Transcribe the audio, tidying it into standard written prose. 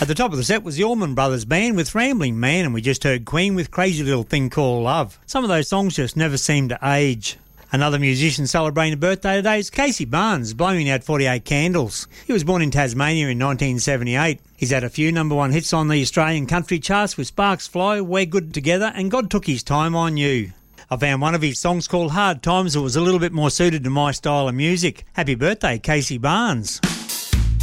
At the top of the set was the Allman Brothers Band with Rambling Man, and we just heard Queen with Crazy Little Thing Called Love. Some of those songs just never seem to age. Another musician celebrating a birthday today is Casey Barnes, blowing out 48 candles. He was born in Tasmania in 1978. He's had a few number one hits on the Australian country charts with Sparks Fly, We're Good Together and God Took His Time on You. I found one of his songs called Hard Times that was a little bit more suited to my style of music. Happy birthday, Casey Barnes.